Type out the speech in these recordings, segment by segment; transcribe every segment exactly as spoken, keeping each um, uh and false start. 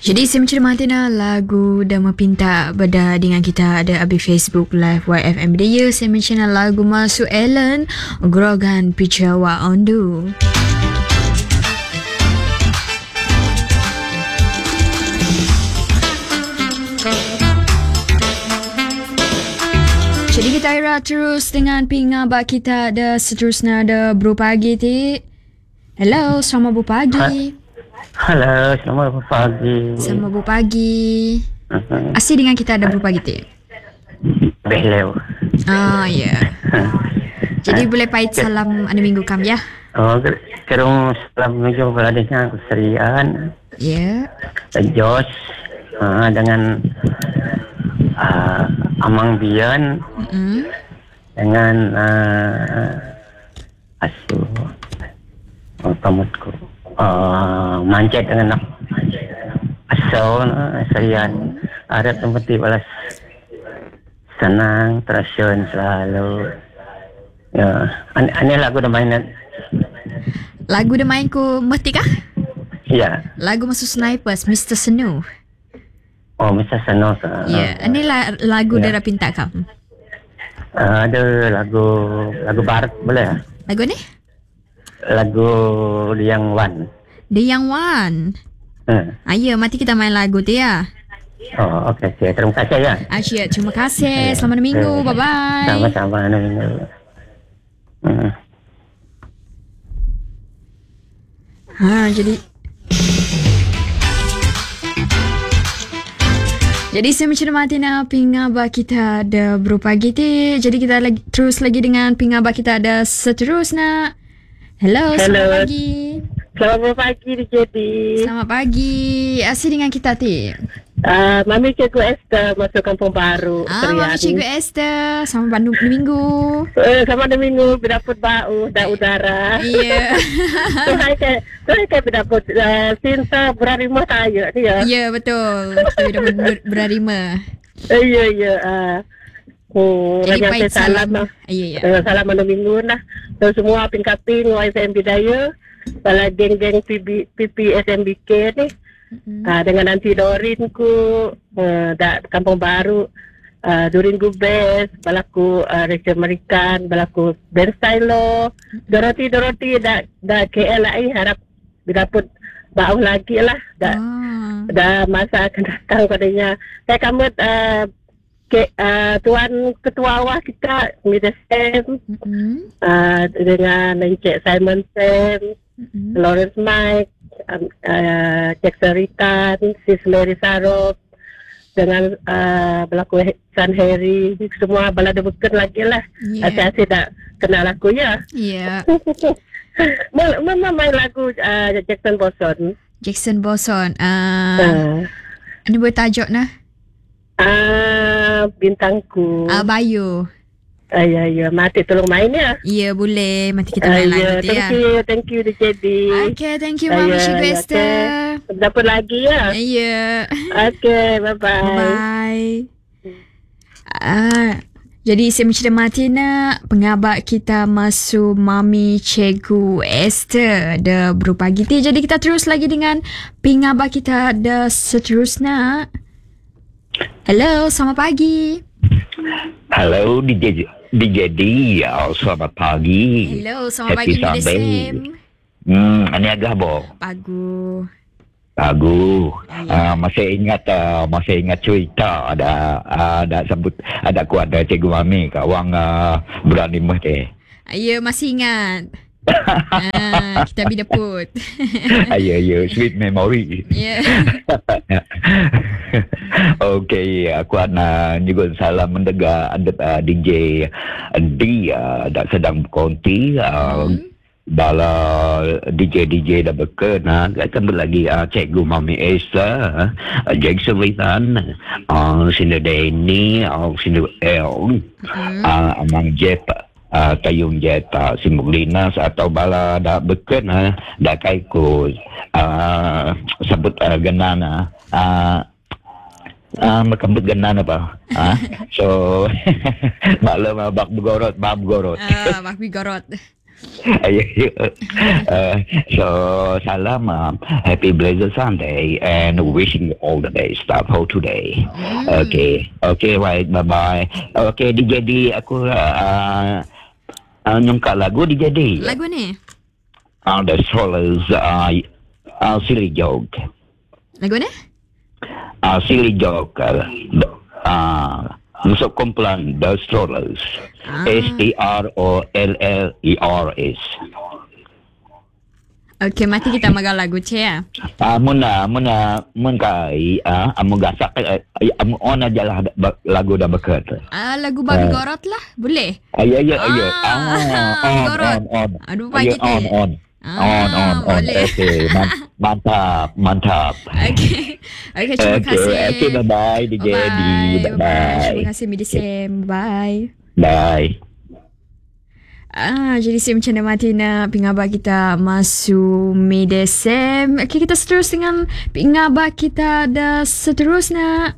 Jadi saya mencermati lagu Dama Pinta pada dengan kita ada abi Facebook Live Y F M Budaya. Saya mencermati lagu Masuk Ellen Grogan Pijawa Ondu. Jadi kita ira terus dengan pingabak kita ada seterusnya ada Bro Pagi ti. Hello, selamat Bu Pagi. Halo, selamat pagi. Selamat Bu Pagi. Uh-huh. Asyik dengan kita ada Bro Pagi ti. Beleu. Ah, ya. Yeah. Jadi boleh pahit salam anu minggu kam ya. Oh, kerong salam minggu beradanya keserian. Ya. Yeah. Jos uh, dengan uh, Amang Bian. Mm-hmm. Dengan uh, asuh oh, pamutku. Uh, mancet dengan nak asal uh, serian ada tempat balas senang terasun selalu ya an ane lagu dah mainan lagu dah main ku mesti kah ya lagu masuk Snipers Mister Snow. Oh Mister Snow uh, ya yeah. Ini la- lagu yeah. Dara Pinta kam uh, ada lagu lagu barat boleh lagu ni lagu Liang Wan. The Young One. Hmm. Ayo, mati kita main lagu tu ya. Oh, okey. Okay. Terima kasih ya. Asyik, terima kasih. Selamat minggu. Bye-bye. Sama-sama minggu. Hmm. Ha, jadi Jadi saya mencermati nak pingabak kita ada Bro Pagi ti. Jadi kita lagi terus lagi dengan pingabak kita ada seterusnya. Hello, Hello, selamat pagi. Selamat pagi di J D. Selamat pagi. Asyik dengan kita ti. Uh, Mami Cikgu Esther masuk Kampung Baru. Ah, Mami Cikgu Esther. Sama Bandung minggu. Eh, sama ada minggu berdapur bau dan udara. Iya. Tu hai ke, tu hai ke berdapur uh, Sinta berarima tayo ni ya. Ya, betul. Kita berdapur ber- berarima. Eh, ya ya. Uh, Oh, jadi banyak pahit salam salam. lah. Iya, iya. Uh, salam ada minggu lah. Dan semua ping-kaping Y S M Budaya. Bala geng-geng P P S M B K ni. Mm-hmm. Uh, dengan Nanti Dorin ku uh, da Kampung Baru. Uh, Dorin ku best. Balaku uh, Rachel Merikan. Balaku Ben Stylo. Mm-hmm. Dorothy Dorothy da, da K L ai harap didapur bau lagi lah. Da, Ah. da masa akan datang padanya. Saya kamu uh, ke, uh, Tuan Ketua Awak kita Mida Sam. Mm-hmm. Uh, dengan Encik Simon Sam. Mm-hmm. Lawrence Mike, um, uh, Jackson Ritan, Sis Mary Sarok, dengan uh, berlaku San Harry, semua balada beken lagi lah. Yeah. Asyik-asyik tak kenal aku ya. Ya. Mama main lagu uh, Jackson Boson. Jackson Boson. Ah. Uh, Ini boleh tajuk nah. uh, bintangku. Ah, Bayu. Uh, ya, ya. Mati tolong main ya. Ya, boleh. Mati kita Uh, main ya, lagu tu thank ya. you, thank you di J D. Okay, thank you Mami Cikgu Esther. Dapat lagi ya. Ya. Okay, bye-bye. Bye. Ah, jadi saya mencermati nak pengabak kita masuk Mami Cikgu Esther ada Bro Pagi ti. Jadi kita terus lagi dengan pengabak kita ada seterusnya. Hello, selamat pagi. Hello, D J D J D. Oh, selamat pagi. Hello, selamat Happy pagi Mister Sunday. Sam. Hmm, ini agak bo. Pagu. Bagus. Ya. Uh, masih ingat uh, masih ingat cerita ada uh, ada sebut ada kuat ada Cikgu Mami kat orang uh, berani meh teh. Ya, masih ingat. ah, kita bi daput. Ayo ayo sweet memory. Ya. Okey, aku nak juga salam mendengar ada uh, D J D uh, dah sedang berkonti uh, hmm. Bala D J D J dah berkena akan berlagi uh, Cikgu Mami Esther, uh, Jackson Ritan, uh, Sinda Denny, uh, Sinda El, Hmm. uh, Amang Jeff, uh, Tayung Jet, uh, Simbuk Linas atau bala dah berkena dah kaikus uh, sebut uh, genana uh, Ah, uh, makambut ganan apa? Ah, so maklum bak bugorot, bab gorot. Ah, bak bigorot. Yeah, yeah. Uh, so salam, um, happy blessed Sunday, and wishing you all the best stuff for today. Hmm. Okay, okay, right, bye bye. Okay, D J D, aku uh, uh, nyungka lagu D J D. Lagu ni? Uh, the Strollers, uh, uh, silly joke. Lagu ni? Uh, silly joke. Uh, uh, Masuk kumpulan The Strollers. Ah. S T R O L L E R S. Okay, mati kita magal lagu ce ya. Ah, muna, muna, mun kai, ah, amu gasak, eh, amu on aja lah ba- lagu dah bekat. Ah, lagu Babi Ah. Gorot lah. Boleh? Ayo, ayo, ayo. Ah, Ah, on, Gorot. on, on. Aduh, Ayo, pagi on, tu. on. Ah, On, on, on. boleh. Okay, man- mantap, mantap. Okay. Okay, terima Okay, kasih. okay, bye-bye, D J D. Bye-bye. Bye-bye. Terima kasih, Midi Sam. Bye. Bye. Ah, jadi saya macam mana Martina pengabak kita masuk Medesem. Okay, kita terus dengan pengabak kita ada seterusnya.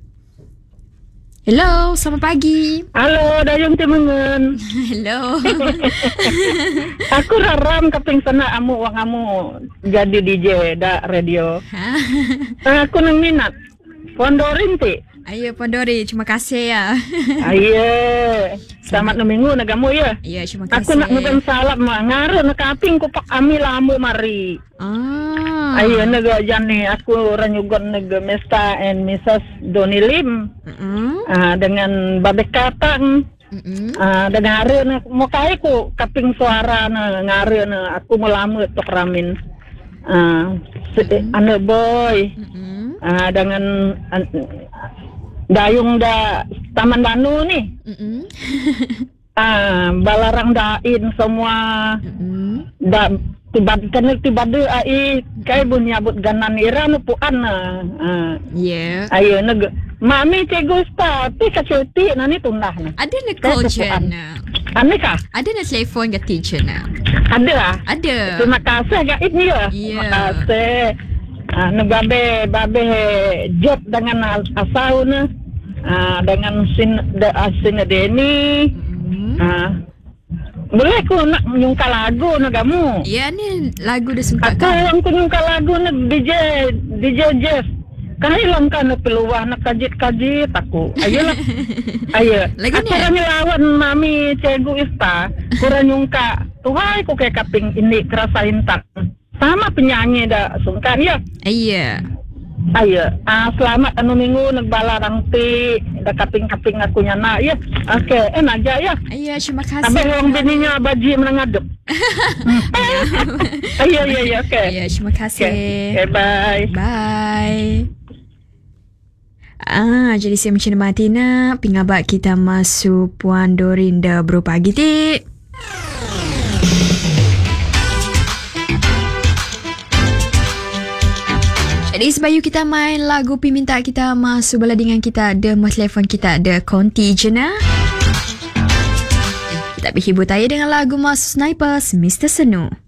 Hello, selamat pagi. Halo, dayung temengen. Hello. Aku raram kaping sana amu wang amu jadi D J da radio. Aku nang minat. Pondorin ti. Ayo Pondori, terima kasih ya. Ayo. Selamat minggu nagamu ya. Ya, terima kasih. Aku nak nguben salam mah ngare nak kaping ku pak ami lamu mari. Ah. Ayo naga jani aku ranyugon naga Mister and Missus Doni Lim. Mm-mm. Ah, dengan Babek Katang. Mm-mm. Ah, dan ngare na mo kay ko kaping suara na ngare na aku mo lamu tok ramin. Ah, si, ano boy. Mm-mm. Ah, dengan an, dayung da Taman Danu ni. Mm-mm. Ah, balarang dain semua Mm-mm. da tibad kan tibade ai kay bunyabut ganan ira no puan na. Ah, Yeah. ayo nag mami te gusta ti kacuti na ni tundah na. Ada na Kaya culture tupuan. na. Ane ka? Ada na telefon ke teacher na. Ada ah. Ada. Terima kasih kak ini ya. Terima Ya. kasih. Ah, nu babe babe job dengan as- asau na. Ah, dengan sin de asin Deni. Mm. Ah. Boleh ku nak nyungka lagu na kamu. Ya, ni lagu dah sempat Aku kan? yang ku nyungka lagu na D J D J Jeff. Kahilang ka na peluah na kajit-kajit aku. Ayolah. Ayo. Lagu Aku ni? orang lawan mami Cegu Ista. Kurang nyungka. Tuhai ku kayak kaping ini kerasain tak. Sama penyanyi dah sungkan ya. Iya. Ayo. Ah, selamat anu minggu nagbalarang ti. Da kaping-kaping aku nyana ya. Oke, enak aja ya. Iya, terima kasih. Sampai orang bininya baji menangadep. Ayo, ayo, ayo, oke. Iya, terima Oke, kasih. oke, bye. Bye. Ah, jadi saya macam Martina, pengabak kita masuk Puan Dorinda bro pagi ti. Jadi sebayu kita main lagu peminta kita masuk bala dengan kita ada mas telefon kita ada konti je na. Kita berhibur tanya dengan lagu masuk Snipers Mister Senu.